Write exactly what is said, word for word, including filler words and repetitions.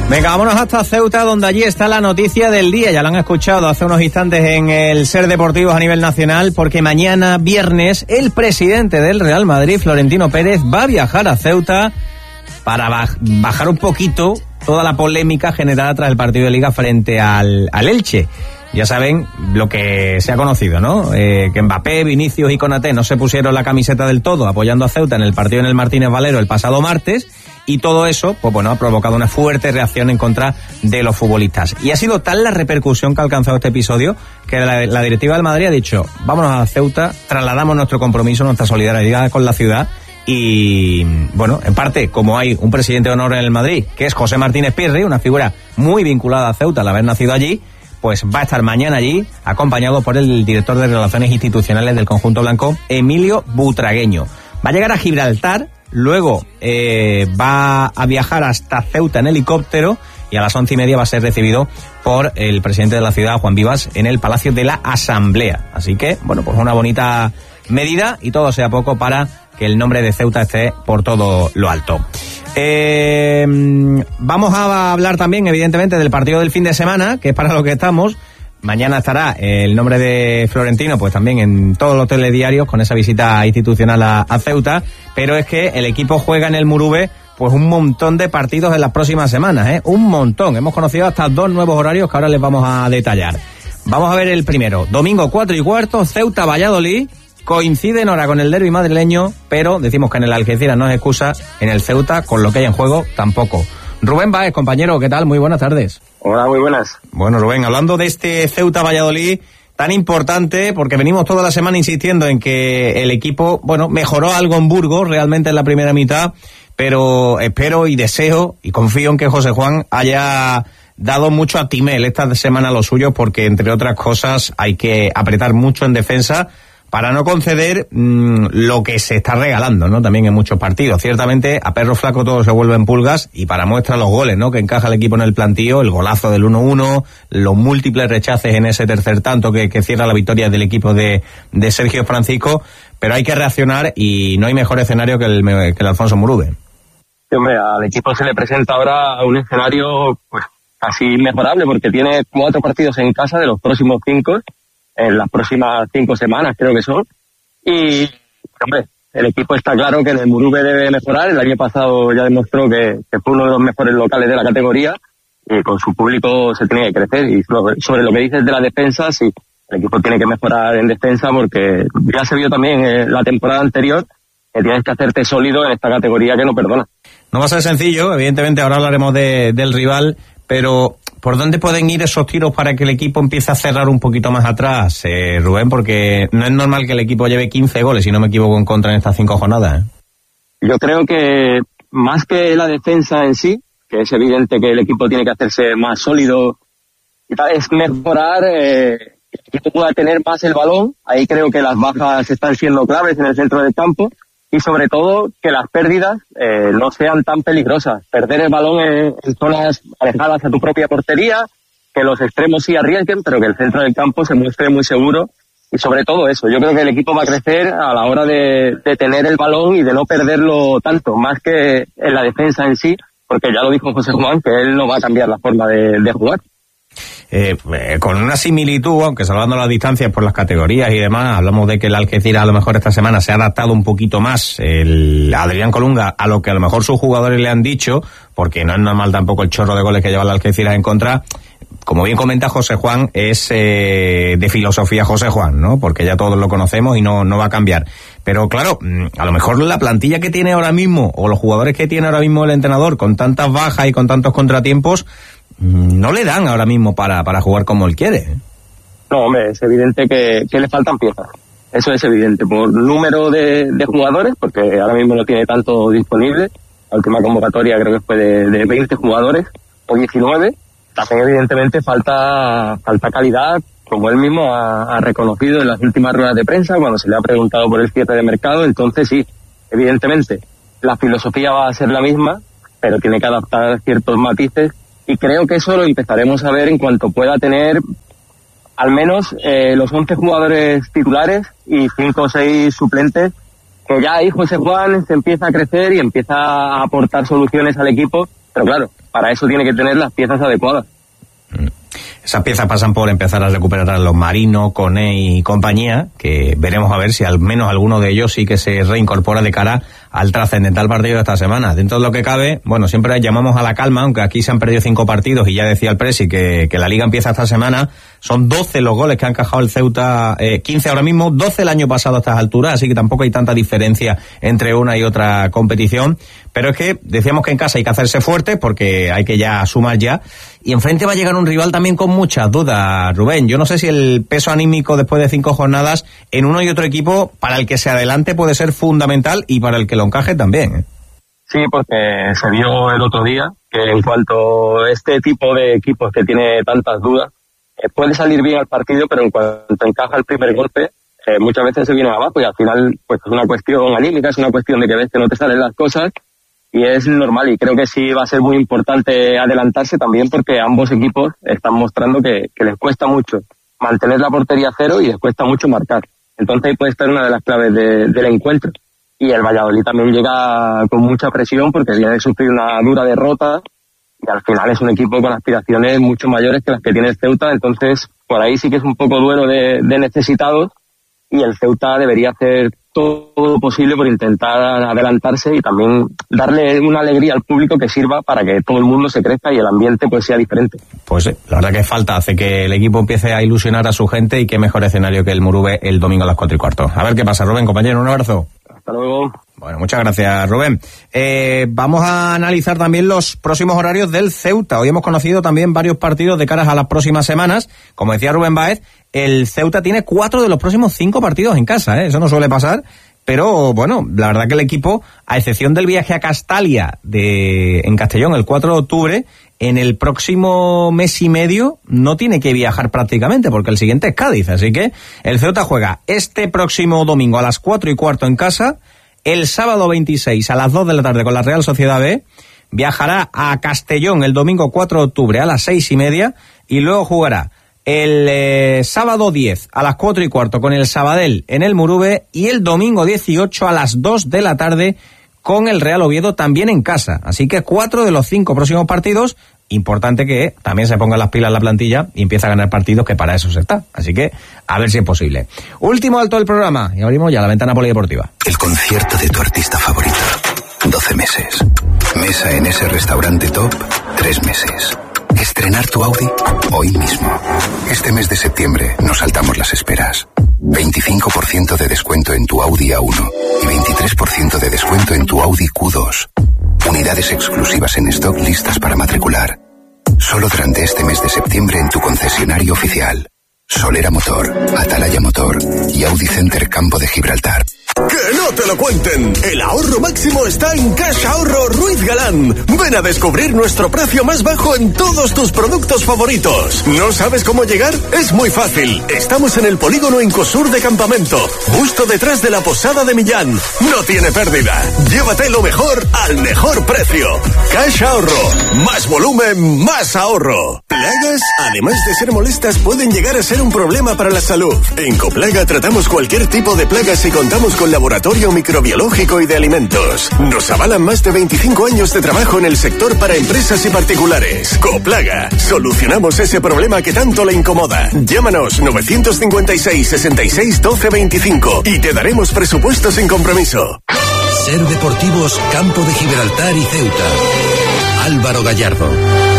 Venga, vámonos hasta Ceuta, donde allí está la noticia del día. Ya lo han escuchado hace unos instantes en el Ser Deportivos a nivel nacional, porque mañana, viernes, el presidente del Real Madrid, Florentino Pérez, va a viajar a Ceuta para baj- bajar un poquito toda la polémica generada tras el partido de Liga frente al, al Elche. Ya saben lo que se ha conocido, ¿no? Eh, que Mbappé, Vinicius y Konaté no se pusieron la camiseta del todo apoyando a Ceuta en el partido en el Martínez Valero el pasado martes, y todo eso, pues bueno, ha provocado una fuerte reacción en contra de los futbolistas. Y ha sido tal la repercusión que ha alcanzado este episodio que la, la directiva del Madrid ha dicho: vámonos a Ceuta, trasladamos nuestro compromiso, nuestra solidaridad con la ciudad. Y bueno, en parte, como hay un presidente de honor en el Madrid, que es José Martínez Pirri, una figura muy vinculada a Ceuta al haber nacido allí, pues va a estar mañana allí, acompañado por el director de Relaciones Institucionales del conjunto blanco, Emilio Butragueño. Va a llegar a Gibraltar, luego eh, va a viajar hasta Ceuta en helicóptero, y a las once y media va a ser recibido por el presidente de la ciudad, Juan Vivas, en el Palacio de la Asamblea. Así que, bueno, pues una bonita medida, y todo sea poco para que el nombre de Ceuta esté por todo lo alto. Eh, vamos a hablar también, evidentemente, del partido del fin de semana, que es para lo que estamos. Mañana estará el nombre de Florentino, pues también en todos los telediarios, con esa visita institucional a, a Ceuta, pero es que el equipo juega en el Murube pues un montón de partidos en las próximas semanas, ¿eh? Un montón. Hemos conocido hasta dos nuevos horarios que ahora les vamos a detallar. Vamos a ver el primero. Domingo cuatro y cuarto, Ceuta-Valladolid. Coincide en hora con el derbi madrileño, pero decimos que en el Algeciras no es excusa, en el Ceuta, con lo que hay en juego, tampoco. Rubén Báez, compañero, ¿qué tal? Muy buenas tardes. Hola, muy buenas. Bueno, Rubén, hablando de este Ceuta-Valladolid tan importante, porque venimos toda la semana insistiendo en que el equipo, bueno, mejoró algo en Burgos realmente en la primera mitad, pero espero y deseo y confío en que José Juan haya dado mucho a Timel esta semana a los suyos, porque entre otras cosas hay que apretar mucho en defensa para no conceder mmm, lo que se está regalando, ¿no? También en muchos partidos. Ciertamente, a perro flaco todo se vuelve en pulgas, y para muestra los goles, ¿no?, que encaja el equipo en el plantío, el golazo del uno uno, los múltiples rechaces en ese tercer tanto que, que cierra la victoria del equipo de, de Sergio Francisco, pero hay que reaccionar y no hay mejor escenario que el, que el Alfonso Murube. Sí, hombre, al equipo se le presenta ahora un escenario pues casi inmejorable, porque tiene cuatro partidos en casa de los próximos cinco, en las próximas cinco semanas creo que son, y hombre, el equipo está claro que en el Murube debe mejorar. El año pasado ya demostró que, que fue uno de los mejores locales de la categoría, y con su público se tiene que crecer. Y sobre lo que dices de la defensa, sí, el equipo tiene que mejorar en defensa, porque ya se vio también en la temporada anterior que tienes que hacerte sólido en esta categoría que no perdona. No va a ser sencillo, evidentemente ahora hablaremos de, del rival, pero ¿por dónde pueden ir esos tiros para que el equipo empiece a cerrar un poquito más atrás, eh, Rubén? Porque no es normal que el equipo lleve quince goles, si no me equivoco, en contra en estas cinco jornadas, ¿eh? Yo creo que más que la defensa en sí, que es evidente que el equipo tiene que hacerse más sólido, es mejorar, eh, que el equipo pueda tener más el balón. Ahí creo que las bajas están siendo claves en el centro del campo, y sobre todo que las pérdidas eh, no sean tan peligrosas. Perder el balón en, en zonas alejadas a tu propia portería, que los extremos sí arriesguen, pero que el centro del campo se muestre muy seguro. Y sobre todo eso, yo creo que el equipo va a crecer a la hora de, de tener el balón y de no perderlo tanto, más que en la defensa en sí, porque ya lo dijo José Juan, que él no va a cambiar la forma de, de jugar. Eh, eh, con una similitud, aunque salvando las distancias por las categorías y demás, hablamos de que el Algeciras a lo mejor esta semana se ha adaptado un poquito más, el Adrián Colunga, a lo que a lo mejor sus jugadores le han dicho, porque no es normal tampoco el chorro de goles que lleva el Algeciras en contra. Como bien comenta José Juan, es eh, de filosofía José Juan, ¿no? Porque ya todos lo conocemos y no, no va a cambiar. Pero claro, a lo mejor la plantilla que tiene ahora mismo, o los jugadores que tiene ahora mismo el entrenador, con tantas bajas y con tantos contratiempos, no le dan ahora mismo para, para jugar como él quiere. No, hombre, es evidente que, que le faltan piezas. Eso es evidente. Por número de, de jugadores, porque ahora mismo no tiene tanto disponible. La última convocatoria creo que fue de, de veinte jugadores, o diecinueve. También evidentemente falta, falta calidad, como él mismo ha, ha reconocido en las últimas ruedas de prensa, cuando se le ha preguntado por el cierre de mercado. Entonces sí, evidentemente, la filosofía va a ser la misma, pero tiene que adaptar ciertos matices. Y creo que eso lo empezaremos a ver en cuanto pueda tener al menos eh, los once jugadores titulares y cinco o seis suplentes, que ya ahí José Juan se empieza a crecer y empieza a aportar soluciones al equipo, Pero claro, para eso tiene que tener las piezas adecuadas. Esas piezas pasan por empezar a recuperar a los Marino, Koné y compañía, que veremos a ver si al menos alguno de ellos sí que se reincorpora de cara al trascendental partido de esta semana. Dentro de lo que cabe, bueno, siempre llamamos a la calma, aunque aquí se han perdido cinco partidos y ya decía el Presi que, que la Liga empieza esta semana. Son doce los goles que ha encajado el Ceuta, eh, quince ahora mismo, doce el año pasado a estas alturas, así que tampoco hay tanta diferencia entre una y otra competición. Pero es que decíamos que en casa hay que hacerse fuerte porque hay que ya sumar ya. Y enfrente va a llegar un rival también con muchas dudas, Rubén. Yo no sé si el peso anímico después de cinco jornadas en uno y otro equipo, para el que se adelante puede ser fundamental y para el que lo encaje también, ¿eh? Sí, porque se vio el otro día que en cuanto a este tipo de equipos que tiene tantas dudas, eh, puede salir bien al partido, pero en cuanto encaja el primer golpe, eh, muchas veces se viene abajo y al final pues es una cuestión anímica, es una cuestión de que ves que no te salen las cosas y es normal, y creo que sí va a ser muy importante adelantarse también porque ambos equipos están mostrando que, que les cuesta mucho mantener la portería a cero y les cuesta mucho marcar. Entonces ahí puede estar una de las claves de, del encuentro. Y el Valladolid también llega con mucha presión porque viene de sufrir una dura derrota y al final es un equipo con aspiraciones mucho mayores que las que tiene el Ceuta. Entonces por ahí sí que es un poco duelo de, de necesitados y el Ceuta debería hacer todo lo posible por intentar adelantarse y también darle una alegría al público que sirva para que todo el mundo se crezca y el ambiente pues sea diferente. Pues sí, la verdad que falta, hace que el equipo empiece a ilusionar a su gente y qué mejor escenario que el Murube el domingo a las cuatro y cuarto. A ver qué pasa, Rubén, compañero, un abrazo. Hasta luego. Bueno, muchas gracias, Rubén. Eh, vamos a analizar también los próximos horarios del Ceuta. Hoy hemos conocido también varios partidos de caras a las próximas semanas. Como decía Rubén Báez, el Ceuta tiene cuatro de los próximos cinco partidos en casa, ¿eh? Eso no suele pasar. Pero bueno, la verdad que el equipo, a excepción del viaje a Castalia de en Castellón el cuatro de octubre, en el próximo mes y medio no tiene que viajar prácticamente porque el siguiente es Cádiz. Así que el Ceuta juega este próximo domingo a las cuatro y cuarto en casa, el sábado veintiséis a las dos de la tarde con la Real Sociedad B, viajará a Castellón el domingo cuatro de octubre a las seis y media y luego jugará el eh, sábado diez a las cuatro y cuarto con el Sabadell en el Murube y el domingo dieciocho a las dos de la tarde con el Real Oviedo también en casa. Así que cuatro de los cinco próximos partidos, importante que también se pongan las pilas en la plantilla y empiece a ganar partidos, que para eso se está. Así que a ver si es posible. Último alto del programa y abrimos ya la ventana polideportiva. El concierto de tu artista favorito. doce meses. Mesa en ese restaurante top. tres meses. Estrenar tu Audi hoy mismo. Este mes de septiembre nos saltamos las esperas. veinticinco por ciento de descuento en tu Audi A uno y veintitrés por ciento de descuento en tu Audi Q dos. Unidades exclusivas en stock listas para matricular. Solo durante este mes de septiembre en tu concesionario oficial. Solera Motor, Atalaya Motor y Audi Center Campo de Gibraltar. ¡Que no te lo cuenten! El ahorro máximo está en Cash Ahorro Ruiz Galán. Ven a descubrir nuestro precio más bajo en todos tus productos favoritos. ¿No sabes cómo llegar? Es muy fácil. Estamos en el polígono Incosur de Campamento, justo detrás de la Posada de Millán. No tiene pérdida. Llévate lo mejor al mejor precio. Cash Ahorro. Más volumen, más ahorro. Plagas, además de ser molestas, pueden llegar a ser un problema para la salud. En Coplaga tratamos cualquier tipo de plagas y contamos con laboratorio microbiológico y de alimentos. Nos avalan más de veinticinco años de trabajo en el sector para empresas y particulares. Coplaga. Solucionamos ese problema que tanto le incomoda. Llámanos nueve cinco seis, sesenta y seis, doce veinticinco y te daremos presupuestos sin compromiso. Ser Deportivos Campo de Gibraltar y Ceuta. Álvaro Gallardo.